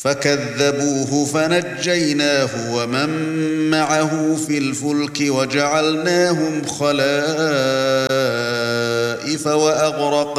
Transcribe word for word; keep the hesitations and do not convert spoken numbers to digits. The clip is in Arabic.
فكذبوه فنجيناه ومن معه في الفلك وجعلناهم خلائف وأغرقنا